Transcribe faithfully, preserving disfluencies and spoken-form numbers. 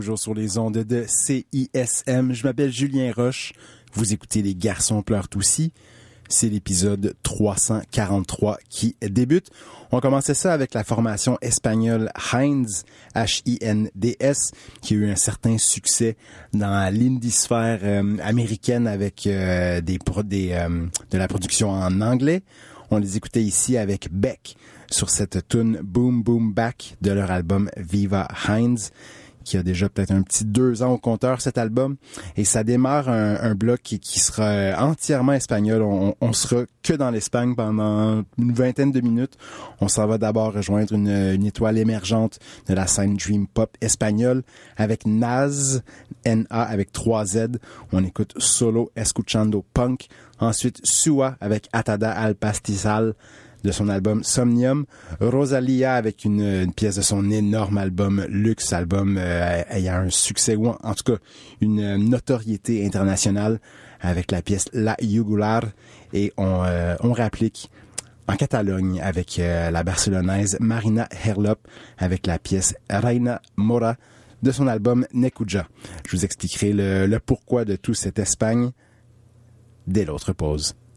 toujours sur les ondes de C I S M. Je m'appelle Julien Roche. Vous écoutez Les Garçons pleurent aussi. C'est l'épisode trois cent quarante-trois qui débute. On commençait ça avec la formation espagnole Hinds, H I N D S, qui a eu un certain succès dans l'indie-sphère euh, américaine avec euh, des, pro- des euh, de la production en anglais. On les écoutait ici avec Beck sur cette tune Boom Boom Back de leur album Viva Hinds, qui a déjà peut-être un petit deux ans au compteur, cet album. Et ça démarre un, un bloc qui, qui sera entièrement espagnol. On, on sera que dans l'Espagne pendant une vingtaine de minutes. On s'en va d'abord rejoindre une, une étoile émergente de la scène Dream Pop espagnole avec Naz, N A avec trois Z. On écoute Solo Escuchando Punk. Ensuite, Sua avec Atada al Pastizal de son album Somnium, Rosalia avec une, une pièce de son énorme album Luxe, album euh, ayant un succès, ou en, en tout cas une notoriété internationale avec la pièce La Yugular, et on, euh, on réapplique en Catalogne avec euh, la barcelonaise Marina Herlop avec la pièce Reina Mora de son album Nekuja. Je vous expliquerai le, le pourquoi de tout cette Espagne dès l'autre pause.